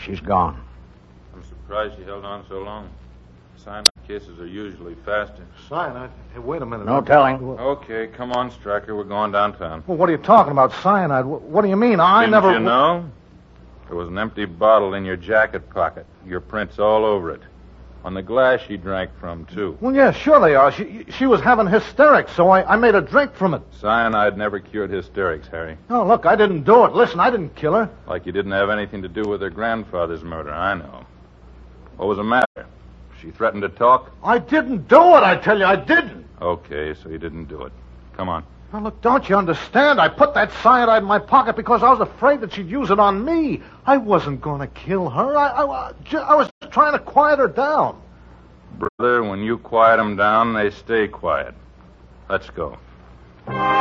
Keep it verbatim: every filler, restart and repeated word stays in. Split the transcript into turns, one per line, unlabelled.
she's gone.
I'm surprised she held on so long. Cyanide cases are usually faster.
Cyanide? Hey, wait a minute.
No telling.
Okay, come on, Stryker. We're going downtown.
Well, what are you talking about, cyanide? What, what do you mean? I
Didn't
never...
you know? There was an empty bottle in your jacket pocket. Your prints all over it. On the glass she drank from, too.
Well, yeah, sure they are. She she was having hysterics, so I, I made a drink from it.
Cyanide never cured hysterics, Harry.
Oh, look, I didn't do it. Listen, I didn't kill her.
Like you didn't have anything to do with her grandfather's murder, I know. What was the matter? She threatened to talk?
I didn't do it, I tell you, I didn't.
Okay, so you didn't do it. Come on.
Now, look, don't you understand? I put that cyanide in my pocket because I was afraid that she'd use it on me. I wasn't going to kill her. I, I, I was trying to quiet her down.
Brother, when you quiet them down, they stay quiet. Let's go.